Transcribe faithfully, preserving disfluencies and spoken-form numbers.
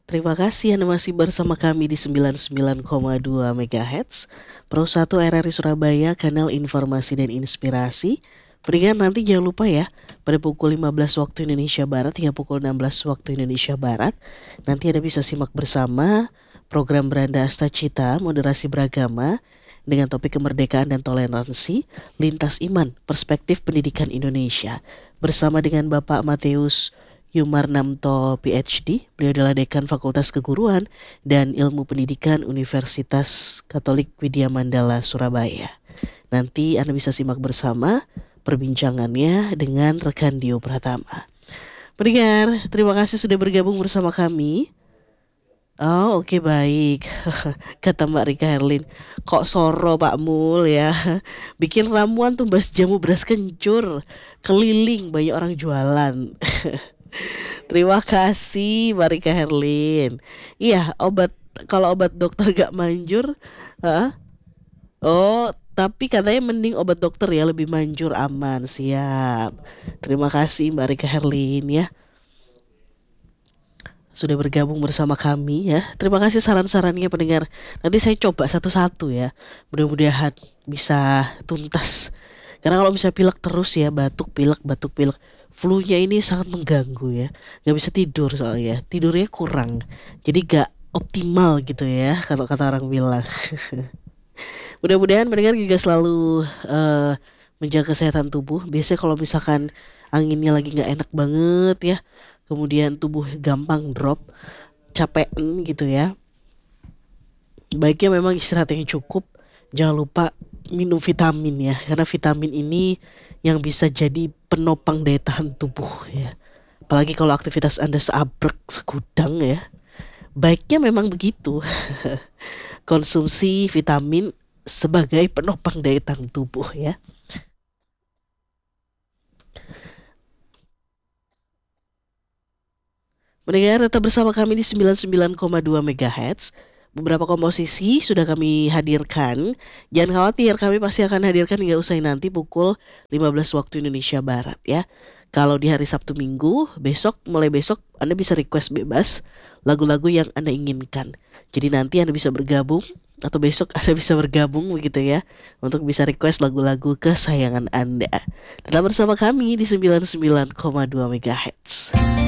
Terima kasih Anda masih bersama kami di sembilan puluh sembilan koma dua MHz Pro satu R R I Surabaya, kanal informasi dan inspirasi. Pendengar, nanti jangan lupa ya, pada pukul lima belas waktu Indonesia Barat hingga pukul enam belas waktu Indonesia Barat, nanti Anda bisa simak bersama program Beranda Astacita, moderasi beragama dengan topik kemerdekaan dan toleransi, lintas iman, perspektif pendidikan Indonesia. Bersama dengan Bapak Mateus Yumarnamto P H D, beliau adalah Dekan Fakultas Keguruan dan Ilmu Pendidikan Universitas Katolik Widya Mandala Surabaya. Nanti Anda bisa simak bersama perbincangannya dengan rekan Dio Pratama. Pendengar, terima kasih sudah bergabung bersama kami. Oh, oke, baik. Kata Mbak Rika Herlin, kok soro Pak Mul ya. Bikin ramuan tumbas jamu beras kencur, keliling banyak orang jualan. Terima kasih Mbak Rika Herlin. Iya, obat kalau obat dokter gak manjur, hah? Oh, tapi katanya mending obat dokter ya, lebih manjur, aman. Siap. Terima kasih Mbak Rika Herlin ya, sudah bergabung bersama kami ya. Terima kasih saran-sarannya pendengar. Nanti saya coba satu-satu ya. Mudah-mudahan bisa tuntas. Karena kalau misalnya pilek terus ya, batuk pilek, batuk pilek, flu-nya ini sangat mengganggu ya. Gak bisa tidur soalnya. Tidurnya kurang. Jadi gak optimal gitu ya, kalau kata orang bilang. Mudah-mudahan mendengar juga selalu eh, menjaga kesehatan tubuh. Biasanya kalau misalkan anginnya lagi nggak enak banget ya, kemudian tubuh gampang drop, capean gitu ya, baiknya memang istirahat yang cukup. Jangan lupa minum vitamin ya, karena vitamin ini yang bisa jadi penopang daya tahan tubuh ya. Apalagi kalau aktivitas Anda seabrek segudang ya, baiknya memang begitu. Konsumsi vitamin sebagai penopang daya tahan tubuh ya. Mendengar, tetap bersama kami di sembilan puluh sembilan koma dua MHz. Beberapa komposisi sudah kami hadirkan. Jangan khawatir, kami pasti akan hadirkan hingga usai nanti pukul lima belas waktu Indonesia Barat ya. Kalau di hari Sabtu Minggu, besok, mulai besok Anda bisa request bebas lagu-lagu yang Anda inginkan. Jadi nanti Anda bisa bergabung, atau besok Anda bisa bergabung begitu ya, untuk bisa request lagu-lagu kesayangan Anda. Tetap bersama kami di sembilan puluh sembilan koma dua MHz.